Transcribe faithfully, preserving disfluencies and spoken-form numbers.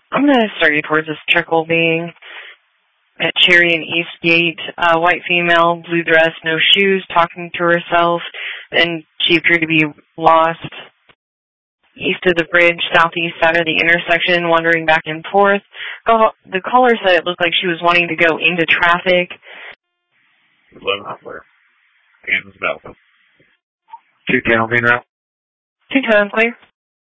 I'm going to start you towards this trickle being at Cherry and Eastgate. Uh, white female, blue dress, no shoes, talking to herself, and she appeared to be lost. East of the bridge, southeast side of the intersection, wandering back and forth. The caller said it looked like she was wanting to go into traffic. eleven clear. Kansas Mountain. two ten on main route. two ten clear.